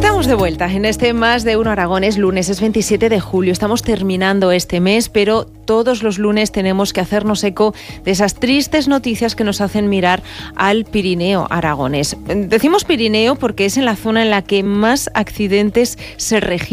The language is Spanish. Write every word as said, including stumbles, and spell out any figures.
Estamos de vuelta en este Más de Uno Aragón. Es lunes, es veintisiete de julio. Estamos terminando este mes, pero todos los lunes tenemos que hacernos eco de esas tristes noticias que nos hacen mirar al Pirineo aragonés. Decimos Pirineo porque es en la zona en la que más accidentes se registran